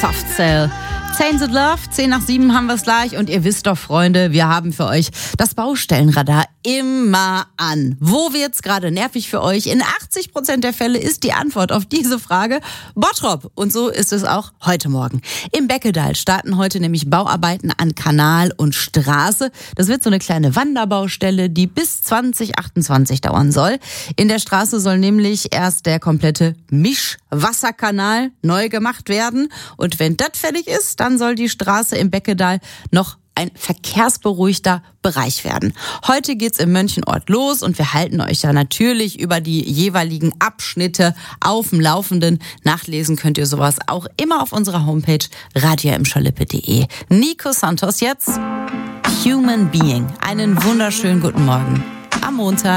Soft Cell. Tainted Love, 6:10 haben wir es gleich. Und ihr wisst doch, Freunde, wir haben für euch das Baustellenradar immer an. Wo wird's gerade nervig für euch? In 80% der Fälle ist die Antwort auf diese Frage Bottrop. Und so ist es auch heute Morgen. Im Beckedal starten heute nämlich Bauarbeiten an Kanal und Straße. Das wird so eine kleine Wanderbaustelle, die bis 2028 dauern soll. In der Straße soll nämlich erst der komplette Mischwasserkanal neu gemacht werden. Und wenn das fertig ist, dann soll die Straße im Beckedal noch ein verkehrsberuhigter Bereich werden. Heute geht's im Mönchenort los und wir halten euch ja natürlich über die jeweiligen Abschnitte auf dem Laufenden. Nachlesen könnt ihr sowas auch immer auf unserer Homepage radioimschalippe.de. Nico Santos jetzt, Human Being. Einen wunderschönen guten Morgen am Montag.